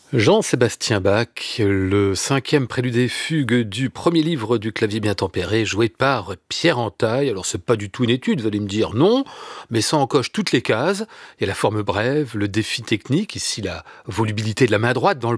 Jean-Sébastien Bach, le cinquième prélude et fugue du premier livre du clavier bien tempéré, joué par Pierre Antaille. Alors c'est pas du tout une étude, vous allez me dire non, mais ça en coche toutes les cases. Il y a la forme brève, le défi technique, ici la volubilité de la main droite dans le